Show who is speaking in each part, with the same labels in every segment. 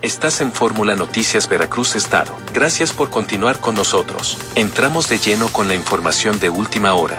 Speaker 1: Estás en Fórmula Noticias Veracruz Estado. Gracias por continuar con nosotros. Entramos de lleno con la información de última hora.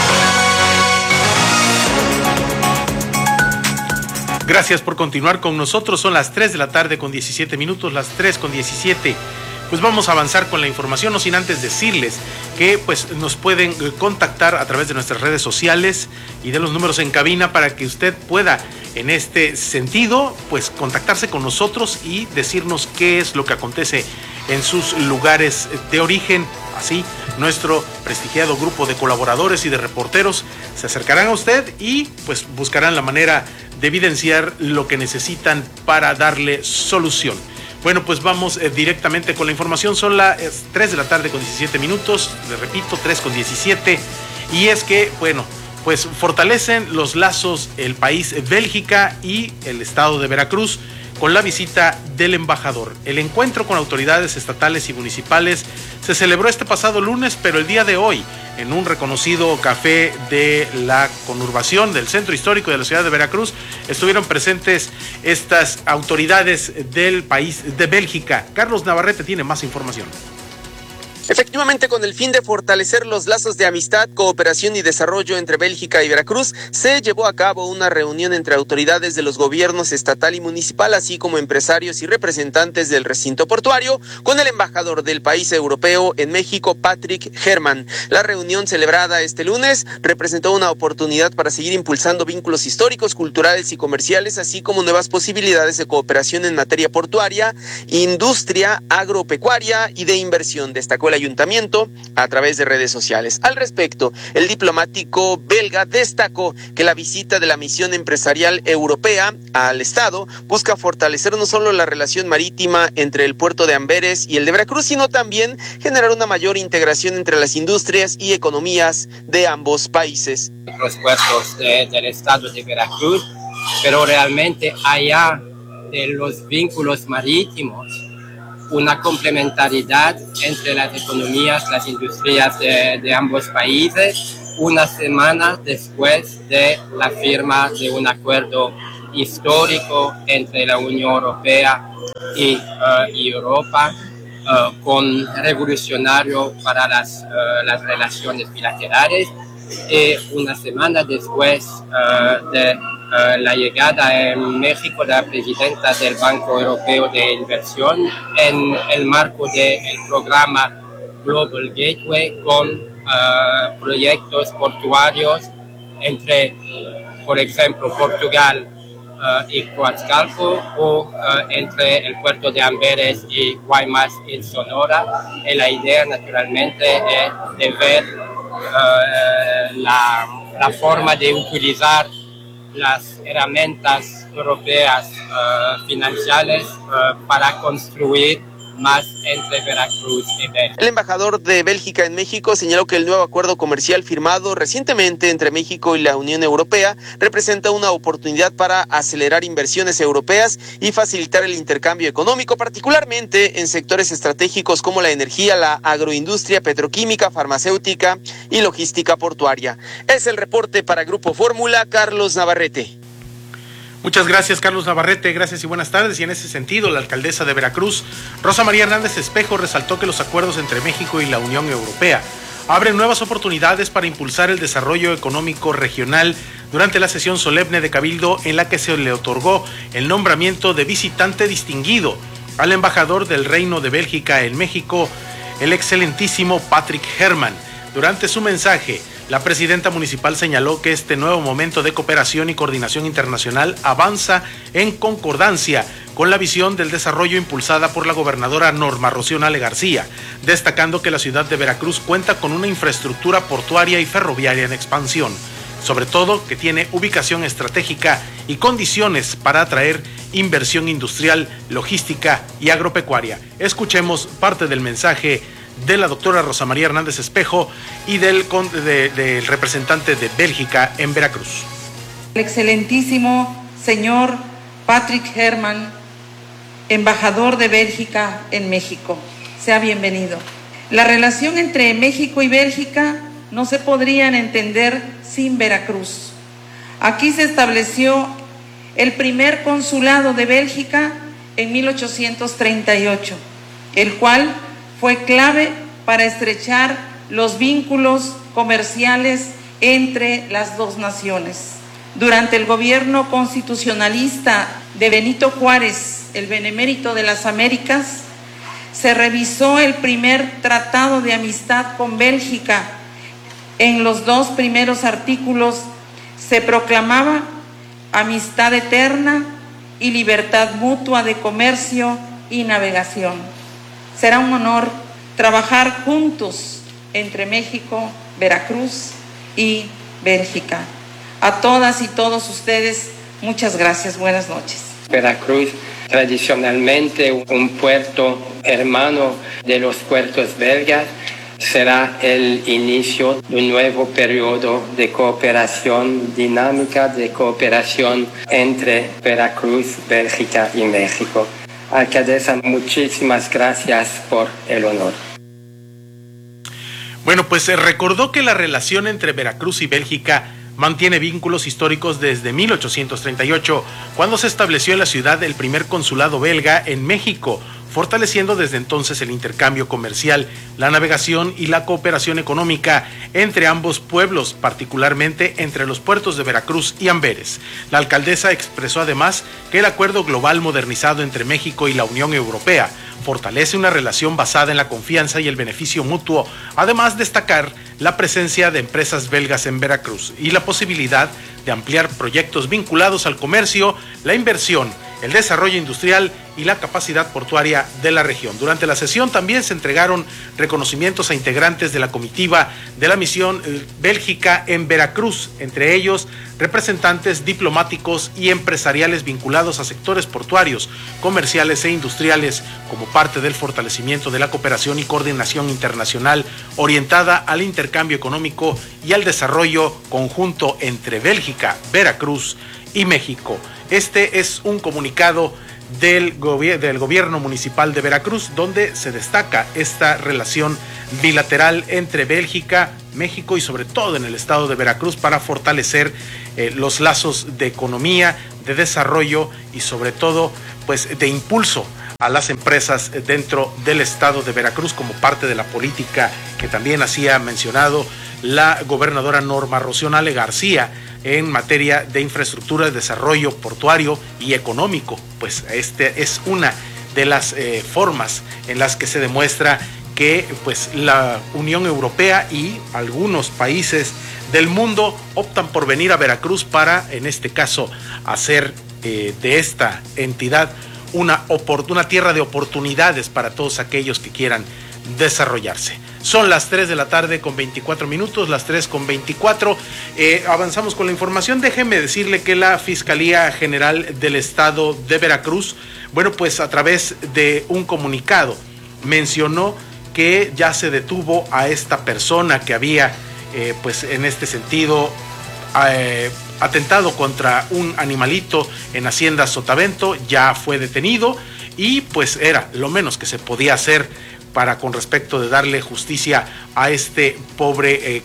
Speaker 2: Gracias por continuar con nosotros. Son las 3 de la tarde con 17 minutos, las 3 con 17. Pues vamos a avanzar con la información, no sin antes decirles que pues nos pueden contactar a través de nuestras redes sociales y de los números en cabina para que usted pueda, en este sentido, pues contactarse con nosotros y decirnos qué es lo que acontece en sus lugares de origen. Así, nuestro prestigiado grupo de colaboradores y de reporteros se acercarán a usted y pues buscarán la manera de evidenciar lo que necesitan para darle solución. Bueno, pues vamos directamente con la información. Son las 3 de la tarde con 17 minutos, les repito, 3 con 17. Y es que, bueno, pues fortalecen los lazos el país Bélgica y el estado de Veracruz con la visita del embajador. El encuentro con autoridades estatales y municipales se celebró este pasado lunes, pero el día de hoy, en un reconocido café de la conurbación del centro histórico de la ciudad de Veracruz, estuvieron presentes estas autoridades del país de Bélgica. Carlos Navarrete tiene más información.
Speaker 3: Efectivamente, con el fin de fortalecer los lazos de amistad, cooperación y desarrollo entre Bélgica y Veracruz, se llevó a cabo una reunión entre autoridades de los gobiernos estatal y municipal, así como empresarios y representantes del recinto portuario, con el embajador del país europeo en México, Patrick Herman. La reunión celebrada este lunes representó una oportunidad para seguir impulsando vínculos históricos, culturales y comerciales, así como nuevas posibilidades de cooperación en materia portuaria, industria, agropecuaria y de inversión, destacó el ayuntamiento a través de redes sociales. Al respecto, el diplomático belga destacó que la visita de la misión empresarial europea al estado busca fortalecer no solo la relación marítima entre el puerto de Amberes y el de Veracruz, sino también generar una mayor integración entre las industrias y economías de ambos países.
Speaker 4: Los puertos del estado de Veracruz, pero realmente allá de los vínculos marítimos, una complementariedad entre las economías, las industrias de ambos países, una semana después de la firma de un acuerdo histórico entre la Unión Europea y Europa, con revolucionario para las relaciones bilaterales, y una semana después de la llegada en México de la presidenta del Banco Europeo de Inversión en el marco del programa Global Gateway con proyectos portuarios entre, por ejemplo, Portugal y Coatzacoalcos o entre el puerto de Amberes y Guaymas en Sonora. Y la idea, naturalmente, es de ver la forma de utilizar las herramientas europeas financieras para construir más entre Veracruz y Bélgica.
Speaker 3: El embajador de Bélgica en México señaló que el nuevo acuerdo comercial firmado recientemente entre México y la Unión Europea representa una oportunidad para acelerar inversiones europeas y facilitar el intercambio económico, particularmente en sectores estratégicos como la energía, la agroindustria, petroquímica, farmacéutica y logística portuaria. Es el reporte para Grupo Fórmula, Carlos Navarrete.
Speaker 2: Muchas gracias, Carlos Navarrete, gracias y buenas tardes. Y en ese sentido, la alcaldesa de Veracruz, Rosa María Hernández Espejo, resaltó que los acuerdos entre México y la Unión Europea abren nuevas oportunidades para impulsar el desarrollo económico regional durante la sesión solemne de Cabildo, en la que se le otorgó el nombramiento de visitante distinguido al embajador del Reino de Bélgica en México, el excelentísimo Patrick Herman. Durante su mensaje, la presidenta municipal señaló que este nuevo momento de cooperación y coordinación internacional avanza en concordancia con la visión del desarrollo impulsada por la gobernadora Norma Rocío Nale García, destacando que la ciudad de Veracruz cuenta con una infraestructura portuaria y ferroviaria en expansión, sobre todo que tiene ubicación estratégica y condiciones para atraer inversión industrial, logística y agropecuaria. Escuchemos parte del mensaje de la doctora Rosa María Hernández Espejo y del representante de Bélgica en Veracruz.
Speaker 5: El excelentísimo señor Patrick Herman, embajador de Bélgica en México. Sea bienvenido. La relación entre México y Bélgica no se podrían entender sin Veracruz. Aquí se estableció el primer consulado de Bélgica en 1838, el cual fue clave para estrechar los vínculos comerciales entre las dos naciones. Durante el gobierno constitucionalista de Benito Juárez, el Benemérito de las Américas, se revisó el primer tratado de amistad con Bélgica. En los 2 primeros artículos se proclamaba amistad eterna y libertad mutua de comercio y navegación. Será un honor trabajar juntos entre México, Veracruz y Bélgica. A todas y todos ustedes, muchas gracias. Buenas noches.
Speaker 4: Veracruz, tradicionalmente un puerto hermano de los puertos belgas, será el inicio de un nuevo periodo de cooperación dinámica, de cooperación entre Veracruz, Bélgica y México. Alcaldesa, muchísimas gracias por el honor.
Speaker 2: Bueno, pues se recordó que la relación entre Veracruz y Bélgica mantiene vínculos históricos desde 1838, cuando se estableció en la ciudad el primer consulado belga en México, fortaleciendo desde entonces el intercambio comercial, la navegación y la cooperación económica entre ambos pueblos, particularmente entre los puertos de Veracruz y Amberes. La alcaldesa expresó además que el acuerdo global modernizado entre México y la Unión Europea fortalece una relación basada en la confianza y el beneficio mutuo, además destacar la presencia de empresas belgas en Veracruz y la posibilidad de ampliar proyectos vinculados al comercio, la inversión, el desarrollo industrial y la capacidad portuaria de la región. Durante la sesión también se entregaron reconocimientos a integrantes de la comitiva de la misión Bélgica en Veracruz, entre ellos representantes diplomáticos y empresariales vinculados a sectores portuarios, comerciales e industriales, como parte del fortalecimiento de la cooperación y coordinación internacional orientada al intercambio económico y al desarrollo conjunto entre Bélgica, Veracruz y México. Este es un comunicado del gobierno municipal de Veracruz, donde se destaca esta relación bilateral entre Bélgica, México y sobre todo en el estado de Veracruz para fortalecer los lazos de economía, de desarrollo y sobre todo pues de impulso a las empresas dentro del estado de Veracruz, como parte de la política que también hacía mencionado la gobernadora Norma Rocío Nale García en materia de infraestructura, desarrollo portuario y económico. Pues este es una de las formas en las que se demuestra que pues la Unión Europea y algunos países del mundo optan por venir a Veracruz para, en este caso, hacer de esta entidad una tierra de oportunidades para todos aquellos que quieran desarrollarse. Son las 3 de la tarde con 24 minutos, las 3:24. Avanzamos con la información. Déjeme decirle que la Fiscalía General del Estado de Veracruz, bueno, pues a través de un comunicado mencionó que ya se detuvo a esta persona que había, pues en este sentido, atentado contra un animalito en Hacienda Sotavento. Ya fue detenido y pues era lo menos que se podía hacer con respecto de darle justicia a este pobre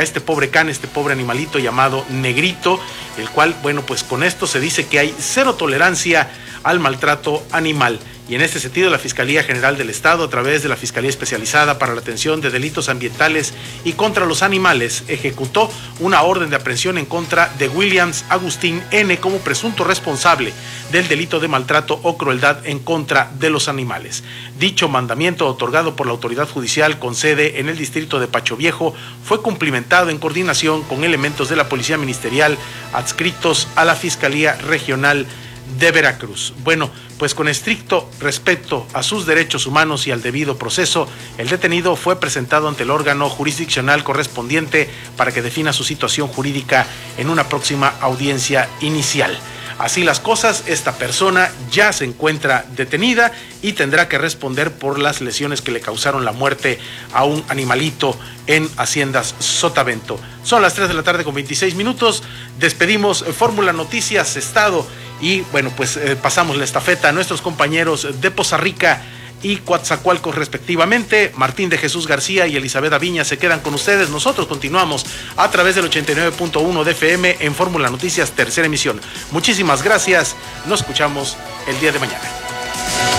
Speaker 2: pobre animalito llamado Negrito, el cual, bueno, pues con esto se dice que hay cero tolerancia al maltrato animal. Y en este sentido, la Fiscalía General del Estado, a través de la Fiscalía Especializada para la Atención de Delitos Ambientales y contra los Animales, ejecutó una orden de aprehensión en contra de Williams Agustín N. como presunto responsable del delito de maltrato o crueldad en contra de los animales. Dicho mandamiento, otorgado por la autoridad judicial con sede en el distrito de Pacho Viejo, fue cumplimentado en coordinación con elementos de la Policía Ministerial adscritos a la Fiscalía Regional de Veracruz. Bueno, pues con estricto respeto a sus derechos humanos y al debido proceso, el detenido fue presentado ante el órgano jurisdiccional correspondiente para que defina su situación jurídica en una próxima audiencia inicial. Así las cosas, esta persona ya se encuentra detenida y tendrá que responder por las lesiones que le causaron la muerte a un animalito en Haciendas Sotavento. Son las 3 de la tarde con 26 minutos. Despedimos Fórmula Noticias Estado y bueno, pues pasamos la estafeta a nuestros compañeros de Poza Rica y Coatzacoalcos respectivamente. Martín de Jesús García y Elizabeth Aviña se quedan con ustedes. Nosotros continuamos a través del 89.1 de FM en Fórmula Noticias, tercera emisión. Muchísimas gracias. Nos escuchamos el día de mañana.